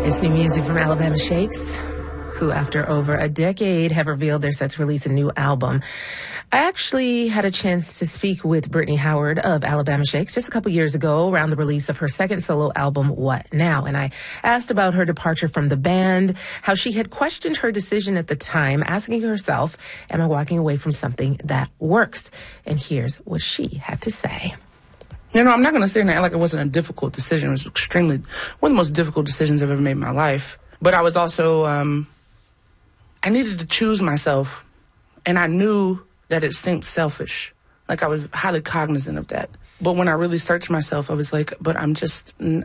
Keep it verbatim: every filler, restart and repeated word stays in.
It's new music from Alabama Shakes, who after over a decade have revealed they're set to release a new album. I actually had a chance to speak with Brittany Howard of Alabama Shakes just a couple years ago around the release of her second solo album, What Now? And I asked about her departure from the band, how she had questioned her decision at the time, asking herself, am I walking away from something that works? And here's what she had to say. You know, I'm not going to say that like it wasn't a difficult decision. It was extremely, one of the most difficult decisions I've ever made in my life. But I was also, um, I needed to choose myself. And I knew that it seemed selfish. Like I was highly cognizant of that. But when I really searched myself, I was like, but I'm just,